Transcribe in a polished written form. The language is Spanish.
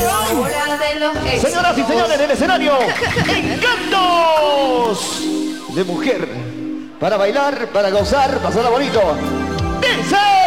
Señoras y señores del escenario, encantos de mujer. Para bailar, para gozar, pasarla bonito. ¡Dice!